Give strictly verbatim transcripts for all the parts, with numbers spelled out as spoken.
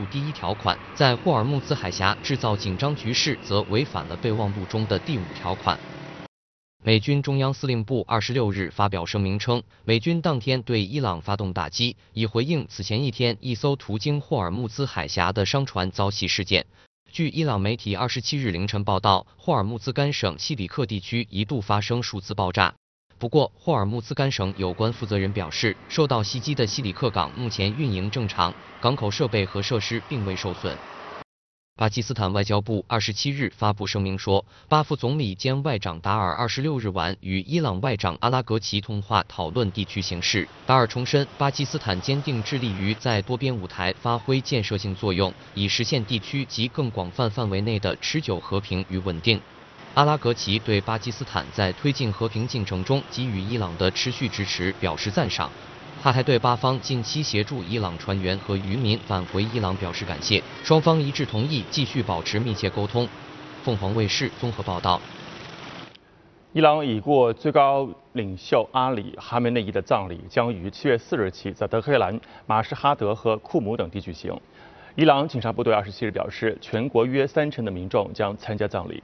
第一条款，在霍尔木兹海峡制造紧张局势，则违反了备忘录中的第五条款。美军中央司令部二十六日发表声明称，美军当天对伊朗发动打击，以回应此前一天一艘途经霍尔木兹海峡的商船遭袭事件。据伊朗媒体二十七日凌晨报道，霍尔木兹干省西里克地区一度发生数次爆炸。不过，霍尔木兹干省有关负责人表示，受到袭击的西里克港目前运营正常，港口设备和设施并未受损。巴基斯坦外交部二十七日发布声明说，巴副总理兼外长达尔二十六日晚与伊朗外长阿拉格齐通话，讨论地区形势。达尔重申，巴基斯坦坚定致力于在多边舞台发挥建设性作用，以实现地区及更广泛范围内的持久和平与稳定。阿拉格齐对巴基斯坦在推进和平进程中给予伊朗的持续支持表示赞赏。他还对巴方近期协助伊朗船员和渔民返回伊朗表示感谢，双方一致同意继续保持密切沟通。凤凰卫视综合报道。 伊朗已故最高领袖阿里·哈梅内伊的葬礼将于七月四日起在德黑兰、马什哈德和库姆等地举行。伊朗警察部队二十七日表示，全国约三成的民众将参加葬礼。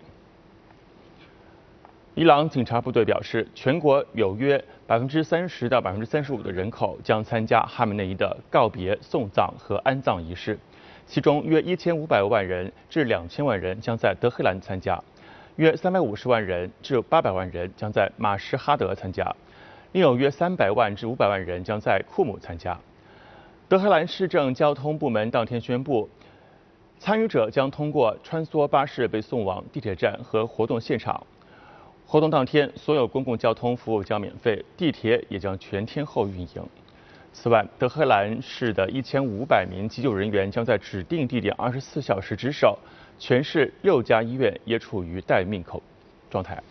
伊朗警察部队表示，全国有约百分之三十到百分之三十五的人口将参加哈梅内伊的告别、送葬和安葬仪式，其中约一千五百万人至两千万人将在德黑兰参加，约三百五十万人至八百万人将在马什哈德参加，另有约三百万至五百万人将在库姆参加。德黑兰市政交通部门当天宣布，参与者将通过穿梭巴士被送往地铁站和活动现场。活动当天，所有公共交通服务将免费，地铁也将全天候运营。此外，德黑兰市的一千五百名急救人员将在指定地点二十四小时值守，全市六家医院也处于待命口状态。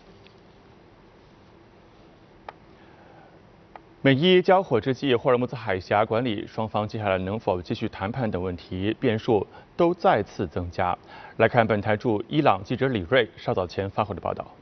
美伊交火之际，霍尔木兹海峡管理双方接下来能否继续谈判等问题变数都再次增加。来看本台驻伊朗记者李锐稍早前发回的报道。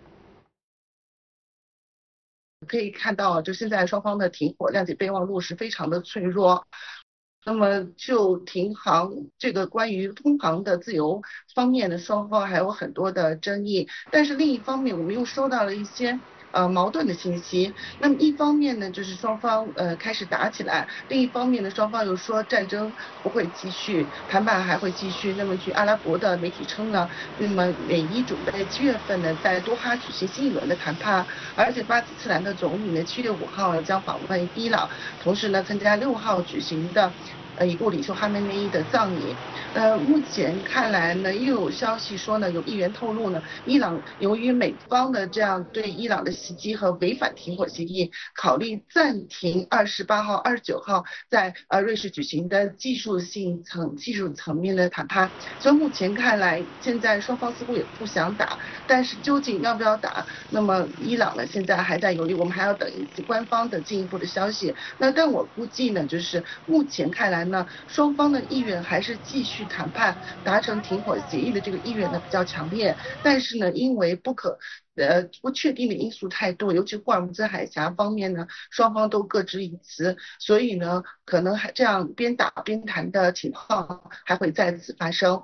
可以看到，就现在双方的停火谅解备忘录是非常的脆弱。那么就停航这个关于通航的自由方面的双方还有很多的争议，但是另一方面我们又收到了一些呃矛盾的信息。那么一方面呢，就是双方呃开始打起来，另一方面呢，双方又说战争不会继续，谈判还会继续。那么据阿拉伯的媒体称呢，那么美伊准备七月份呢在多哈举行新一轮的谈判，而且巴基斯坦的总理呢七月五号呢将访问伊朗，同时呢参加六号举行的呃已故领袖哈梅内伊的葬礼。呃，目前看来呢，又有消息说呢，有议员透露呢，伊朗由于美方的这样对伊朗的袭击和违反停火协议，考虑暂停二十八号、二十九号在呃瑞士举行的技术性层技术层面的谈判。所以目前看来，现在双方似乎也不想打，但是究竟要不要打，那么伊朗呢现在还在犹豫，我们还要等官方的进一步的消息。那但我估计呢，就是目前看来呢，双方的意愿还是继续谈判，达成停火协议的这个意愿呢比较强烈，但是呢，因为不可呃不确定的因素太多，尤其霍尔木兹海峡方面呢，双方都各执一词，所以呢，可能还这样边打边谈的情况还会再次发生。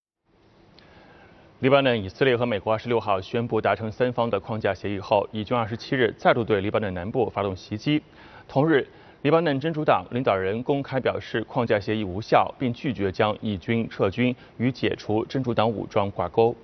黎巴嫩、以色列和美国二十六号宣布达成三方的框架协议后，以军二十七日再度对黎巴嫩南部发动袭击。同日，黎巴嫩真主党领导人公开表示框架协议无效，并拒绝将以军撤军与解除真主党武装挂钩。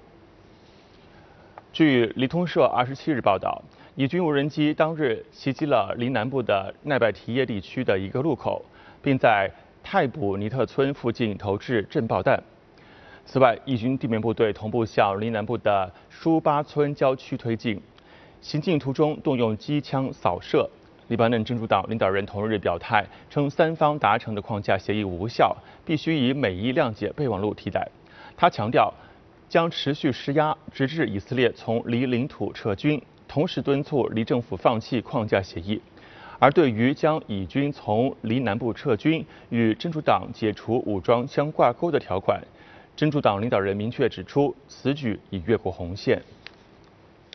据黎通社二十七日报道，以军无人机当日袭击了离南部的奈拜提耶地区的一个路口，并在泰卜尼特村附近投掷震爆弹。此外，以军地面部队同步向离南部的舒巴村郊区推进，行进途中动用机枪扫射。黎巴嫩真主党领导人同日表态称，三方达成的框架协议无效，必须以美伊谅解备忘录替代。他强调将持续施压，直至以色列从离领土撤军，同时敦促黎政府放弃框架协议。而对于将以军从离南部撤军与真主党解除武装相挂钩的条款，真主党领导人明确指出，此举已越过红线。